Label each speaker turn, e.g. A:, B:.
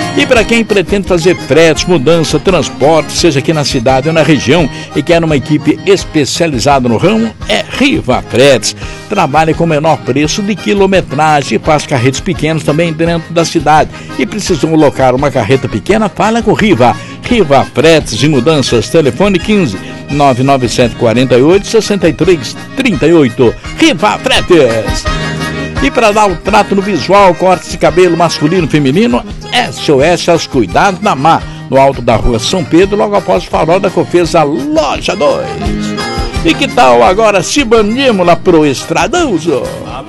A: E para quem pretende fazer fretes, mudança, transporte, seja aqui na cidade ou na região, e quer uma equipe especializada no ramo, é Riva Fretes. Trabalha com o menor preço de quilometragem e faz carretas pequenas também dentro da cidade. E precisam alocar uma carreta pequena? Fala com Riva. Riva Fretes e Mudanças, telefone 15 997 48 63 38. Riva Fretes. E para dar o trato no visual, cortes de cabelo masculino e feminino, SOS aos Cuidados da Mar, no alto da rua São Pedro, logo após o farol da Cofesa, loja 2. E que tal agora se banimos lá pro Estradão, Zô?